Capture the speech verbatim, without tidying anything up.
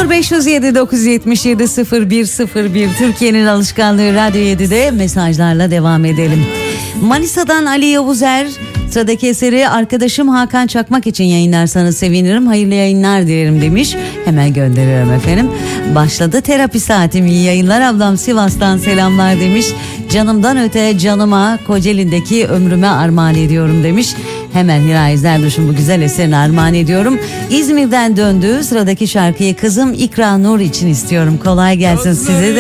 sıfır beş yüz yedi dokuz yetmiş yedi sıfır bir sıfır bir Türkiye'nin alışkanlığı Radyo yedide mesajlarla devam edelim. Manisa'dan Ali Yavuzer, sıradaki eseri arkadaşım Hakan Çakmak için yayınlarsanız sevinirim, hayırlı yayınlar dilerim demiş. Hemen gönderiyorum efendim. Başladı terapi saatim, iyi yayınlar ablam, Sivas'tan selamlar demiş. Canımdan öte canıma, Kocaeli'ndeki ömrüme armağan ediyorum demiş. Hemen Hiray Zerduş'un bu güzel eserini armağan ediyorum. İzmir'den döndü, sıradaki şarkıyı kızım İkra Nur için istiyorum. Kolay gelsin size de.